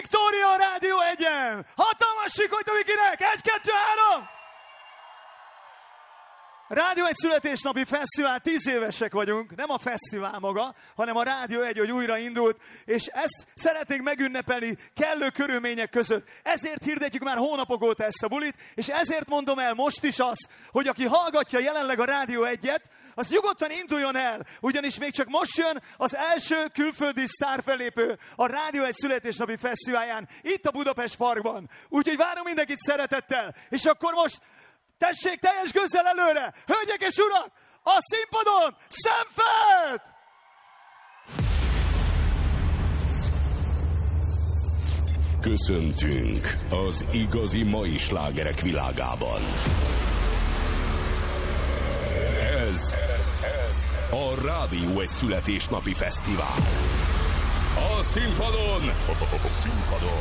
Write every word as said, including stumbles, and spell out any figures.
Viktória a Rádió egyen! Hatalmas sikolyt a Vikinek! Egy, kettő, három! Rádió egy születésnapi fesztivál, tíz évesek vagyunk, nem a fesztivál maga, hanem a Rádió egy, hogy újra indult, és ezt szeretnénk megünnepelni kellő körülmények között. Ezért hirdetjük már hónapok óta ezt a bulit, és ezért mondom el most is azt, hogy aki hallgatja jelenleg a Rádió egyet, az nyugodtan induljon el, ugyanis még csak most jön az első külföldi sztárfellépő a Rádió egy születésnapi fesztiválján, itt a Budapest Parkban. Úgyhogy várom mindenkit szeretettel, és akkor most tessék teljes gőzzel előre, hölgyek és urak, a színpadon Szemfeld! Köszöntünk az igazi mai slágerek világában. Ez a Rádió egy születésnapi fesztivál. A színpadon, a színpadon